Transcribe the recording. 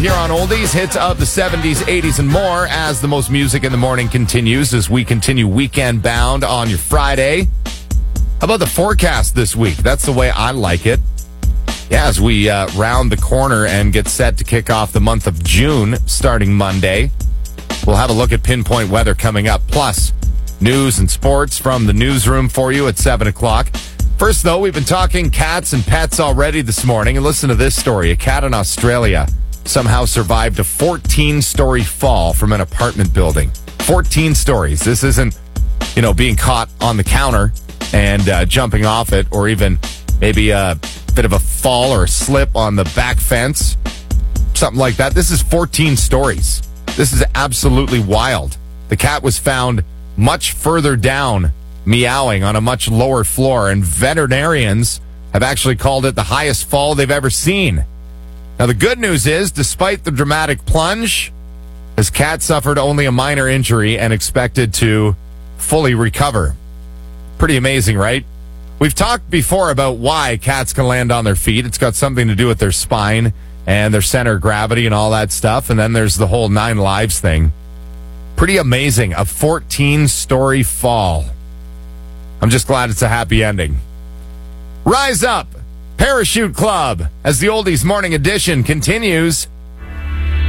here on Oldies, hits of the 70s, 80s, and more as the most music in the morning continues as we continue weekend bound on your Friday. How about the forecast this week? That's the way I like it. Yeah, as we round the corner and get set to kick off the month of June starting Monday. We'll have a look at pinpoint weather coming up, plus news and sports from the newsroom for you at 7 o'clock. First, though, we've been talking cats and pets already this morning, and listen to this story. A cat in Australia somehow survived a 14-story fall from an apartment building. 14 stories. This isn't, being caught on the counter and jumping off it, or even maybe a bit of a fall or a slip on the back fence, something like that. This is 14 stories. This is absolutely wild. The cat was found much further down, meowing on a much lower floor, and veterinarians have actually called it the highest fall they've ever seen. Now, the good news is, despite the dramatic plunge, this cat suffered only a minor injury and expected to fully recover. Pretty amazing, right? We've talked before about why cats can land on their feet. It's got something to do with their spine and their center of gravity and all that stuff. And then there's the whole 9 lives thing. Pretty amazing. A 14-story fall. I'm just glad it's a happy ending. Rise up, Parachute Club, as the Oldies Morning Edition continues.